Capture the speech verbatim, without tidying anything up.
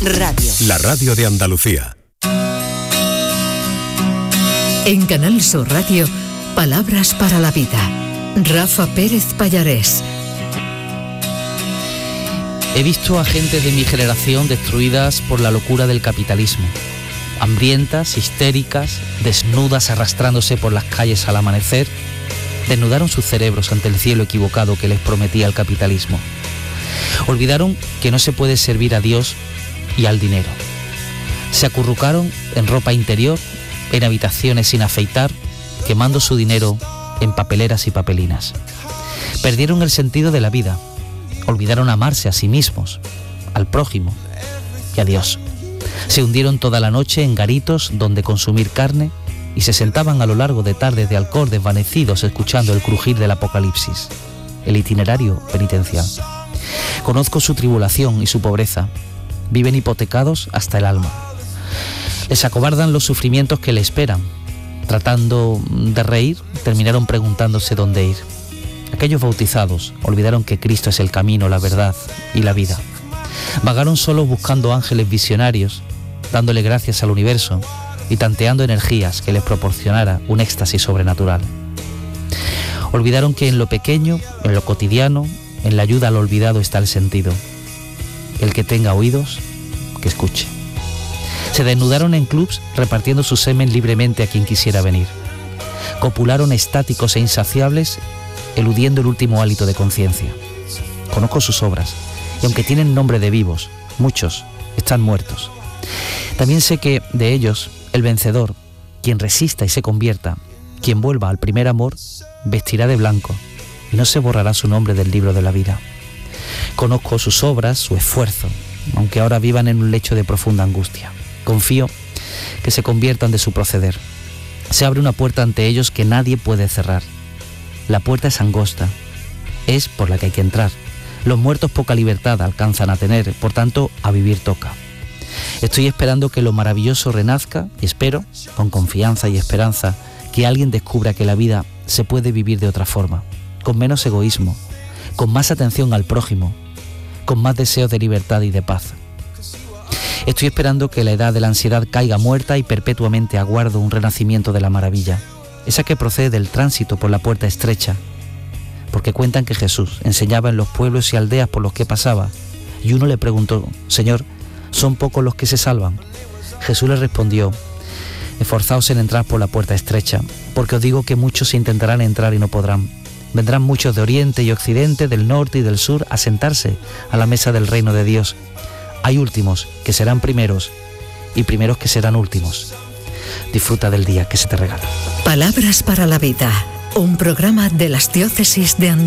Radio. La radio de Andalucía. En Canal Sur Radio, Palabras para la Vida. Rafa Pérez Pallarés. He visto a gente de mi generación destruidas por la locura del capitalismo. Hambrientas, histéricas, desnudas arrastrándose por las calles al amanecer, desnudaron sus cerebros ante el cielo equivocado que les prometía el capitalismo. Olvidaron que no se puede servir a Dios y al dinero. Se acurrucaron en ropa interior, en habitaciones sin afeitar, quemando su dinero en papeleras y papelinas. Perdieron el sentido de la vida. Olvidaron amarse a sí mismos, al prójimo y a Dios. Se hundieron toda la noche en garitos donde consumir carne y se sentaban a lo largo de tardes de alcohol desvanecidos escuchando el crujir del apocalipsis, el itinerario penitencial. Conozco su tribulación y su pobreza. Viven hipotecados hasta el alma. Les acobardan los sufrimientos que le esperan. Tratando de reír, terminaron preguntándose dónde ir. Aquellos bautizados olvidaron que Cristo es el camino, la verdad y la vida. Vagaron solos buscando ángeles visionarios, dándole gracias al universo y tanteando energías que les proporcionara un éxtasis sobrenatural. Olvidaron que en lo pequeño, en lo cotidiano, en la ayuda al olvidado está el sentido. El que tenga oídos, que escuche. Se desnudaron en clubs repartiendo su semen libremente a quien quisiera venir. Copularon estáticos e insaciables, eludiendo el último hálito de conciencia. Conozco sus obras, y aunque tienen nombre de vivos, muchos están muertos. También sé que de ellos, el vencedor, quien resista y se convierta, quien vuelva al primer amor, vestirá de blanco y no se borrará su nombre del libro de la vida. Conozco sus obras, su esfuerzo, aunque ahora vivan en un lecho de profunda angustia. Confío que se conviertan de su proceder. Se abre una puerta ante ellos que nadie puede cerrar. La puerta es angosta, es por la que hay que entrar. Los muertos poca libertad alcanzan a tener, por tanto, a vivir toca. Estoy esperando que lo maravilloso renazca y espero, con confianza y esperanza, que alguien descubra que la vida se puede vivir de otra forma, con menos egoísmo, con más atención al prójimo, con más deseos de libertad y de paz. Estoy esperando que la edad de la ansiedad caiga muerta y perpetuamente aguardo un renacimiento de la maravilla, esa que procede del tránsito por la puerta estrecha, porque cuentan que Jesús enseñaba en los pueblos y aldeas por los que pasaba, y uno le preguntó: Señor, ¿son pocos los que se salvan? Jesús le respondió: esforzaos en entrar por la puerta estrecha, porque os digo que muchos intentarán entrar y no podrán. Vendrán muchos de oriente y occidente, del norte y del sur, a sentarse a la mesa del reino de Dios. Hay últimos que serán primeros y primeros que serán últimos. Disfruta del día que se te regala. Palabras para la Vida, un programa de las diócesis de Andalucía.